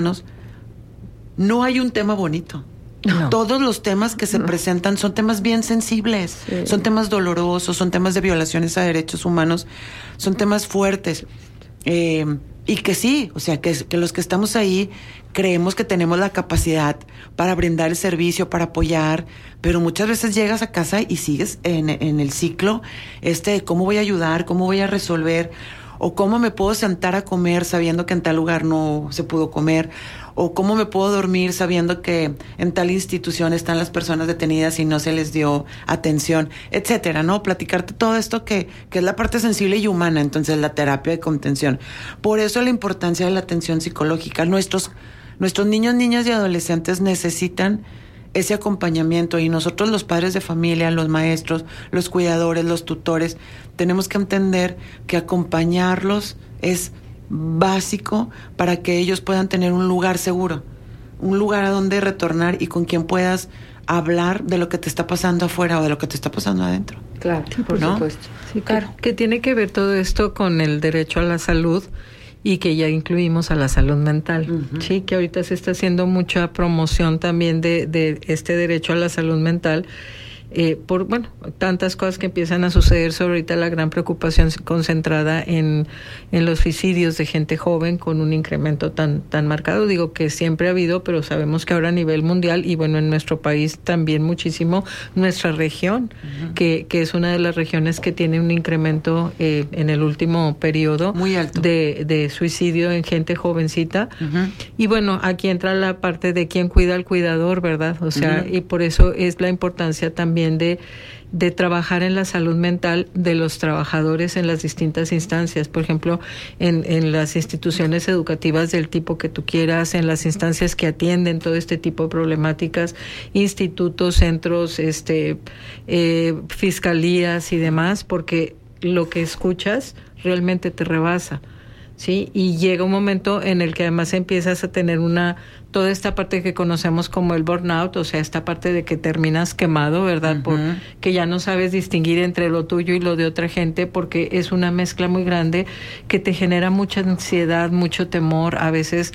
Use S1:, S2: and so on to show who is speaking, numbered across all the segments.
S1: no hay un tema bonito. No. Todos los temas que se presentan son temas bien sensibles, son temas dolorosos, son temas de violaciones a derechos humanos, son temas fuertes. Y que sí, o sea, que los que estamos ahí creemos que tenemos la capacidad para brindar el servicio, para apoyar, pero muchas veces llegas a casa y sigues en el ciclo de cómo voy a ayudar, cómo voy a resolver, o cómo me puedo sentar a comer sabiendo que en tal lugar no se pudo comer, o cómo me puedo dormir sabiendo que en tal institución están las personas detenidas y no se les dio atención, etcétera, ¿no? Platicarte todo esto que es la parte sensible y humana, entonces la terapia de contención. Por eso la importancia de la atención psicológica. Nuestros niños, niñas y adolescentes necesitan ese acompañamiento, y nosotros, los padres de familia, los maestros, los cuidadores, los tutores, tenemos que entender que acompañarlos es básico para que ellos puedan tener un lugar seguro, un lugar a donde retornar y con quien puedas hablar de lo que te está pasando afuera o de lo que te está pasando adentro.
S2: Claro, por supuesto.
S3: Sí, claro. Que tiene que ver todo esto con el derecho a la salud, y que ya incluimos a la salud mental. Sí, que ahorita se está haciendo mucha promoción también de este derecho a la salud mental, por tantas cosas que empiezan a suceder. Sobre ahorita la gran preocupación concentrada en los suicidios de gente joven, con un incremento tan marcado. Digo que siempre ha habido, pero sabemos que ahora a nivel mundial, y en nuestro país también muchísimo, nuestra región, que es una de las regiones que tiene un incremento en el último periodo
S1: muy alto
S3: de suicidio en gente jovencita. Y aquí entra la parte de quién cuida al cuidador, ¿verdad? O sea, y por eso es la importancia también de trabajar en la salud mental de los trabajadores en las distintas instancias. Por ejemplo, en las instituciones educativas del tipo que tú quieras, en las instancias que atienden todo este tipo de problemáticas, institutos, centros, fiscalías y demás, porque lo que escuchas realmente te rebasa, ¿sí? Y llega un momento en el que además empiezas a tener toda esta parte que conocemos como el burnout, o sea, esta parte de que terminas quemado, ¿verdad? Que ya no sabes distinguir entre lo tuyo y lo de otra gente, porque es una mezcla muy grande que te genera mucha ansiedad, mucho temor, a veces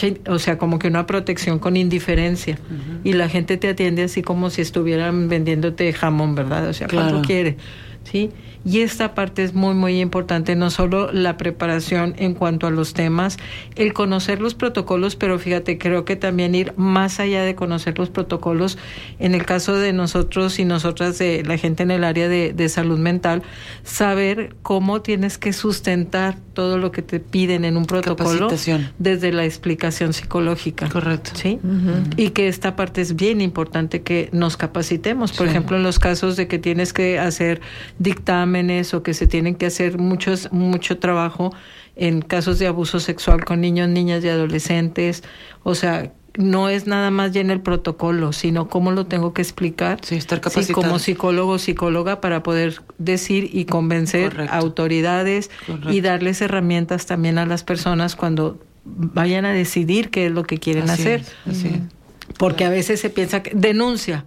S3: como que una protección con indiferencia. Y la gente te atiende así como si estuvieran vendiéndote jamón, ¿verdad? O sea,
S1: claro.
S3: ¿cuánto quiere? ¿Sí? Y esta parte es muy, muy importante, no solo la preparación en cuanto a los temas, el conocer los protocolos, pero fíjate, creo que también ir más allá de conocer los protocolos. En el caso de nosotros y nosotras, de la gente en el área de salud mental, saber cómo tienes que sustentar todo lo que te piden en un protocolo desde la explicación psicológica.
S1: Correcto.
S3: ¿Sí? Y que esta parte es bien importante, que nos capacitemos. Por ejemplo, en los casos de que tienes que hacer dictámenes, o que se tienen que hacer mucho trabajo en casos de abuso sexual con niños, niñas y adolescentes. O sea, no es nada más ya en el protocolo, sino cómo lo tengo que explicar.
S1: Sí, estar capacitado.
S3: Sí, como psicólogo o psicóloga, para poder decir y convencer a autoridades y darles herramientas también a las personas cuando vayan a decidir qué es lo que quieren hacer.
S1: Así es.
S3: Porque a veces se piensa que denuncia,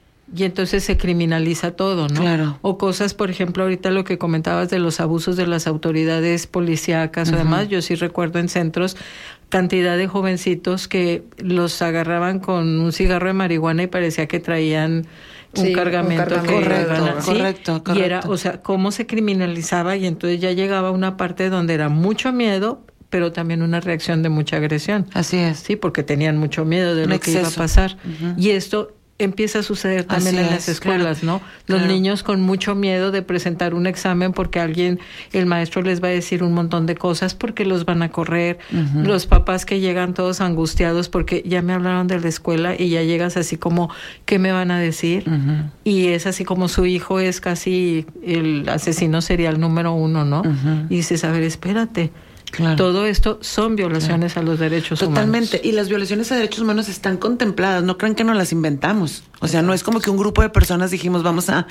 S3: y entonces se criminaliza todo, ¿no?
S1: Claro.
S3: O cosas, por ejemplo, ahorita lo que comentabas de los abusos de las autoridades policíacas o demás, yo sí recuerdo en centros cantidad de jovencitos que los agarraban con un cigarro de marihuana y parecía que traían un cargamento.
S1: Correcto.
S3: Y era, o sea, cómo se criminalizaba, y entonces ya llegaba una parte donde era mucho miedo, pero también una reacción de mucha agresión.
S1: Así es.
S3: Sí, porque tenían mucho miedo de lo que iba a pasar. Y esto empieza a suceder también en las escuelas, ¿no? Los niños con mucho miedo de presentar un examen porque el maestro les va a decir un montón de cosas, porque los van a correr. Los papás que llegan todos angustiados porque ya me hablaron de la escuela, y ya llegas así como, ¿qué me van a decir? Y es así como su hijo es casi el asesino serial número 1, ¿no? Y dices, a ver, espérate.
S1: Claro.
S3: Todo esto son violaciones a los derechos humanos.
S1: Totalmente. Y las violaciones a derechos humanos están contempladas. No crean que nos las inventamos. O sea, no es como que un grupo de personas dijimos vamos a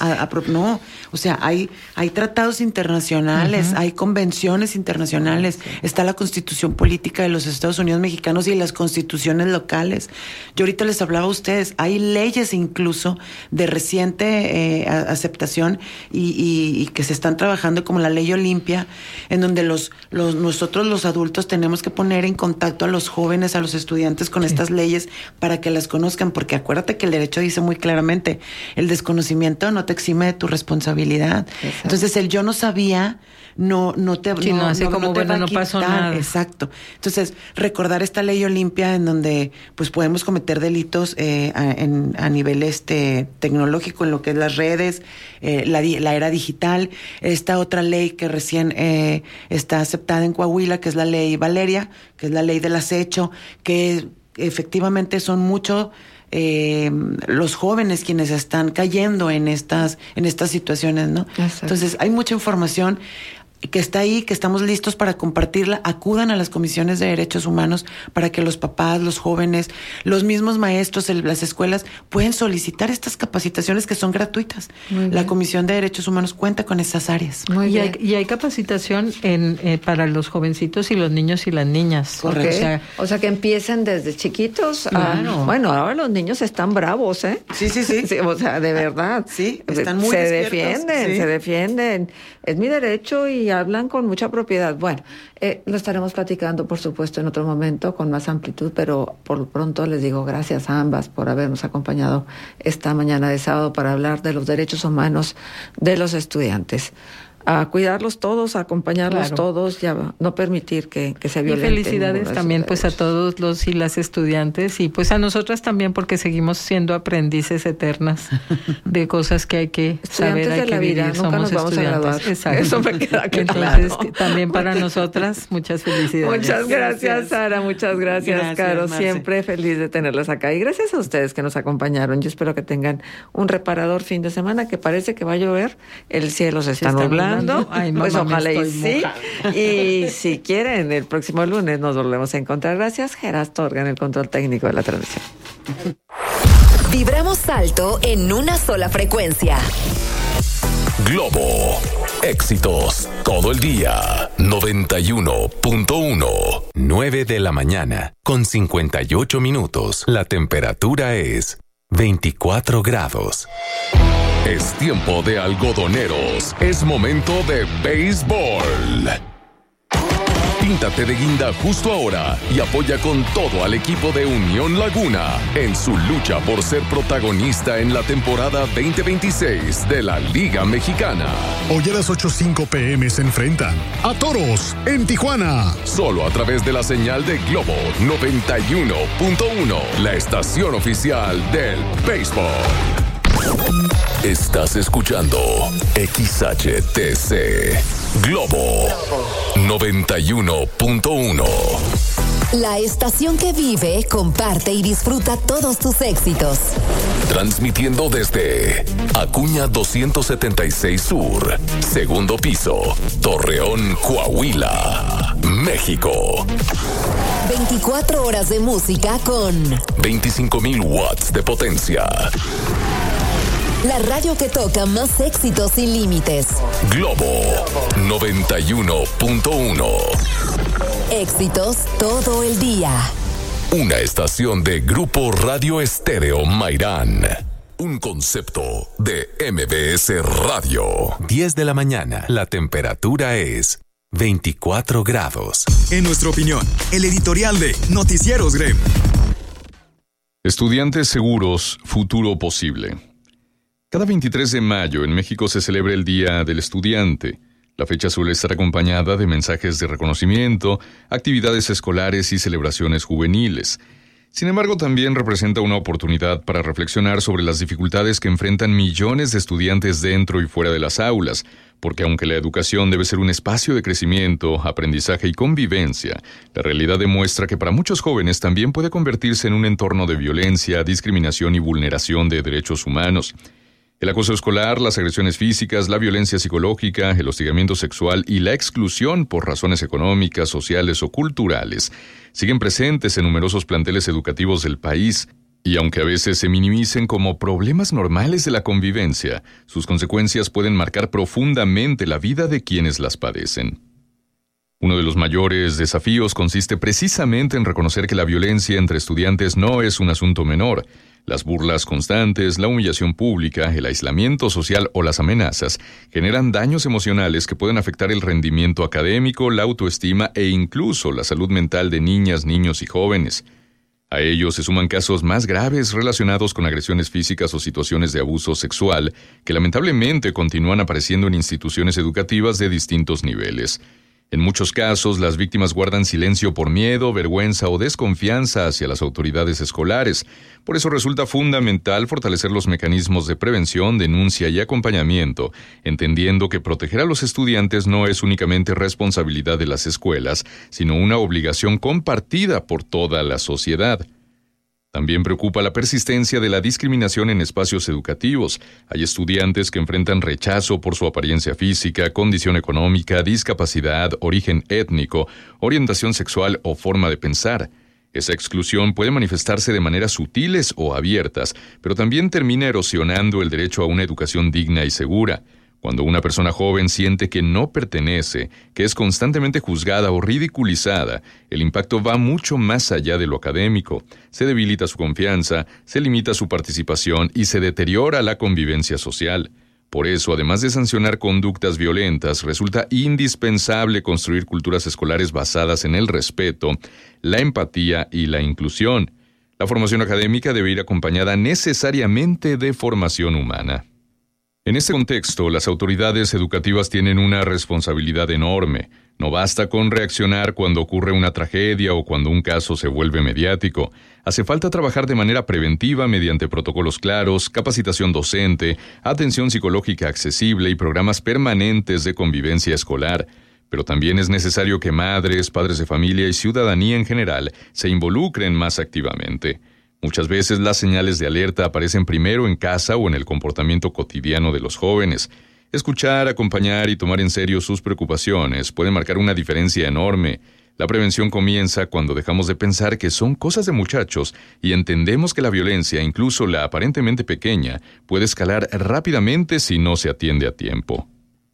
S1: no. O sea, hay tratados internacionales, hay convenciones internacionales. Está la Constitución Política de los Estados Unidos Mexicanos y las constituciones locales. Yo ahorita les hablaba a ustedes, hay leyes incluso de reciente aceptación y que se están trabajando, como la Ley Olimpia, en donde los nosotros los adultos tenemos que poner en contacto a los jóvenes, a los estudiantes con estas leyes para que las conozcan, porque acuérdate que el derecho dice muy claramente, el desconocimiento no te exime de tu responsabilidad. Exacto. Entonces, el yo no sabía no te
S3: sí, no, así como, bueno, no pasó nada.
S1: Exacto. Entonces, recordar esta ley Olimpia en donde pues podemos cometer delitos a nivel tecnológico, en lo que es las redes, la era digital. Esta otra ley que recién está aceptada en Coahuila, que es la ley Valeria, que es la ley del acecho, que efectivamente son mucho los jóvenes quienes están cayendo en estas situaciones, ¿no? Exacto. Entonces, hay mucha información que está ahí, que estamos listos para compartirla. Acudan a las comisiones de derechos humanos para que los papás, los jóvenes, los mismos maestros, las escuelas pueden solicitar estas capacitaciones que son gratuitas. La Comisión de Derechos Humanos cuenta con esas áreas.
S3: Y hay capacitación para los jovencitos y los niños y las niñas.
S2: Correcto. O sea que empiecen desde chiquitos. Claro. Bueno, ahora los niños están bravos, ¿eh?
S1: Sí.
S2: Sí, o sea, de verdad.
S1: Sí, están muy despiertos.
S2: Se defienden. Es mi derecho y hablan con mucha propiedad. Bueno, lo estaremos platicando, por supuesto, en otro momento con más amplitud, pero por lo pronto les digo gracias a ambas por habernos acompañado esta mañana de sábado para hablar de los derechos humanos de los estudiantes. A cuidarlos todos, a acompañarlos todos, ya no permitir que se violenten.
S3: Y felicidades también pues a todos los y las estudiantes y pues a nosotras también porque seguimos siendo aprendices eternas de cosas que hay que saber, hay que vivir.
S2: Nunca
S3: somos
S2: nos vamos
S3: estudiantes.
S2: A graduar.
S3: Exacto.
S2: Eso me queda claro.
S3: Entonces también para nosotras muchas felicidades.
S2: Muchas gracias, Sara, muchas gracias, Caro. Marce. Siempre feliz de tenerlas acá y gracias a ustedes que nos acompañaron. Yo espero que tengan un reparador fin de semana, que parece que va a llover, el cielo se está nublando.
S3: Ay, mamá,
S2: pues ojalá y sí.
S3: mojada.
S2: Y si quieren, el próximo lunes nos volvemos a encontrar. Gracias, Gerasto Orga, en el control técnico de la transmisión.
S4: Vibramos alto en una sola frecuencia.
S5: Globo. Éxitos todo el día. 91.1. 9 de la mañana. Con 58 minutos. La temperatura es 24 grados. Es tiempo de algodoneros. Es momento de béisbol. Píntate de guinda justo ahora y apoya con todo al equipo de Unión Laguna en su lucha por ser protagonista en la temporada 2026 de la Liga Mexicana.
S6: Hoy a las 8:05 p.m. se enfrentan a Toros en Tijuana.
S5: Solo a través de la señal de Globo 91.1, la estación oficial del béisbol. Estás escuchando XHTC Globo 91.1.
S4: La estación que vive, comparte y disfruta todos tus éxitos.
S5: Transmitiendo desde Acuña 276 Sur, segundo piso, Torreón, Coahuila, México.
S4: 24 horas de música con
S5: 25,000 watts de potencia.
S4: La radio que toca más éxitos sin límites.
S5: Globo 91.1.
S4: Éxitos todo el día.
S5: Una estación de Grupo Radio Estéreo Mairán. Un concepto de MBS Radio. 10 de la mañana. La temperatura es 24 grados.
S6: En nuestra opinión, el editorial de Noticieros GREM.
S7: Estudiantes seguros, futuro posible. Cada 23 de mayo en México se celebra el Día del Estudiante. La fecha suele estar acompañada de mensajes de reconocimiento, actividades escolares y celebraciones juveniles. Sin embargo, también representa una oportunidad para reflexionar sobre las dificultades que enfrentan millones de estudiantes dentro y fuera de las aulas, porque aunque la educación debe ser un espacio de crecimiento, aprendizaje y convivencia, la realidad demuestra que para muchos jóvenes también puede convertirse en un entorno de violencia, discriminación y vulneración de derechos humanos. El acoso escolar, las agresiones físicas, la violencia psicológica, el hostigamiento sexual y la exclusión por razones económicas, sociales o culturales siguen presentes en numerosos planteles educativos del país, y aunque a veces se minimicen como problemas normales de la convivencia, sus consecuencias pueden marcar profundamente la vida de quienes las padecen. Uno de los mayores desafíos consiste precisamente en reconocer que la violencia entre estudiantes no es un asunto menor. Las burlas constantes, la humillación pública, el aislamiento social o las amenazas generan daños emocionales que pueden afectar el rendimiento académico, la autoestima e incluso la salud mental de niñas, niños y jóvenes. A ello se suman casos más graves relacionados con agresiones físicas o situaciones de abuso sexual que lamentablemente continúan apareciendo en instituciones educativas de distintos niveles. En muchos casos, las víctimas guardan silencio por miedo, vergüenza o desconfianza hacia las autoridades escolares. Por eso resulta fundamental fortalecer los mecanismos de prevención, denuncia y acompañamiento, entendiendo que proteger a los estudiantes no es únicamente responsabilidad de las escuelas, sino una obligación compartida por toda la sociedad. También preocupa la persistencia de la discriminación en espacios educativos. Hay estudiantes que enfrentan rechazo por su apariencia física, condición económica, discapacidad, origen étnico, orientación sexual o forma de pensar. Esa exclusión puede manifestarse de maneras sutiles o abiertas, pero también termina erosionando el derecho a una educación digna y segura. Cuando una persona joven siente que no pertenece, que es constantemente juzgada o ridiculizada, el impacto va mucho más allá de lo académico. Se debilita su confianza, se limita su participación y se deteriora la convivencia social. Por eso, además de sancionar conductas violentas, resulta indispensable construir culturas escolares basadas en el respeto, la empatía y la inclusión. La formación académica debe ir acompañada necesariamente de formación humana. En este contexto, las autoridades educativas tienen una responsabilidad enorme. No basta con reaccionar cuando ocurre una tragedia o cuando un caso se vuelve mediático. Hace falta trabajar de manera preventiva mediante protocolos claros, capacitación docente, atención psicológica accesible y programas permanentes de convivencia escolar. Pero también es necesario que madres, padres de familia y ciudadanía en general se involucren más activamente. Muchas veces las señales de alerta aparecen primero en casa o en el comportamiento cotidiano de los jóvenes. Escuchar, acompañar y tomar en serio sus preocupaciones puede marcar una diferencia enorme. La prevención comienza cuando dejamos de pensar que son cosas de muchachos y entendemos que la violencia, incluso la aparentemente pequeña, puede escalar rápidamente si no se atiende a tiempo.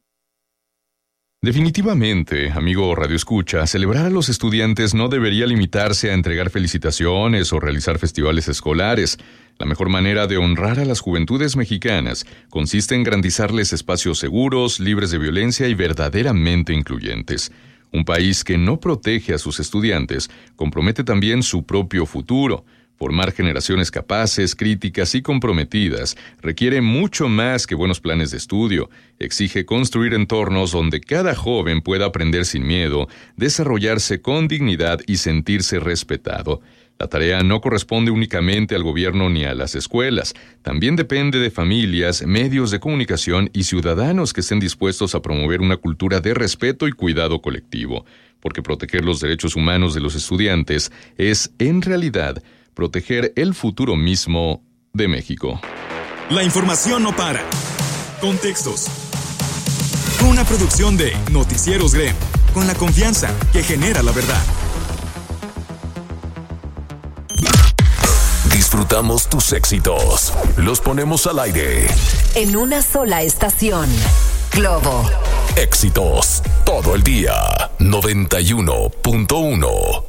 S7: Definitivamente, amigo radioescucha, celebrar a los estudiantes no debería limitarse a entregar felicitaciones o realizar festivales escolares. La mejor manera de honrar a las juventudes mexicanas consiste en garantizarles espacios seguros, libres de violencia y verdaderamente incluyentes. Un país que no protege a sus estudiantes compromete también su propio futuro. Formar generaciones capaces, críticas y comprometidas requiere mucho más que buenos planes de estudio. Exige construir entornos donde cada joven pueda aprender sin miedo, desarrollarse con dignidad y sentirse respetado. La tarea no corresponde únicamente al gobierno ni a las escuelas. También depende de familias, medios de comunicación y ciudadanos que estén dispuestos a promover una cultura de respeto y cuidado colectivo. Porque proteger los derechos humanos de los estudiantes es, en realidad, proteger el futuro mismo de México.
S8: La información no para. Contextos. Una producción de Noticieros GREM, con la confianza que genera la verdad.
S5: Disfrutamos tus éxitos. Los ponemos al aire.
S4: En una sola estación. Globo.
S5: Éxitos. Todo el día. 91.1.